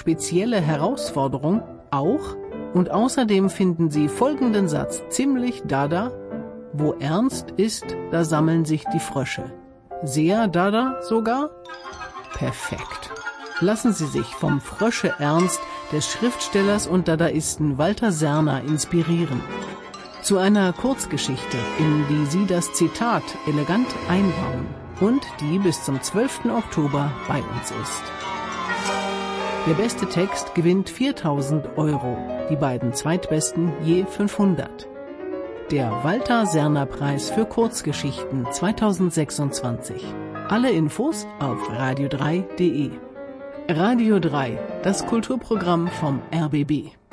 spezielle Herausforderung auch und außerdem finden Sie folgenden Satz ziemlich dada: Wo ernst ist, da sammeln sich die Frösche. Sehr dada sogar? Perfekt. Lassen Sie sich vom Frösche-Ernst des Schriftstellers und Dadaisten Walter Serner inspirieren. Zu einer Kurzgeschichte, in die Sie das Zitat elegant einbauen und die bis zum 12. Oktober bei uns ist. Der beste Text gewinnt 4.000 €, die beiden zweitbesten je 500. Der Walter-Serner-Preis für Kurzgeschichten 2026. Alle Infos auf radio3.de. Radio 3, das Kulturprogramm vom RBB.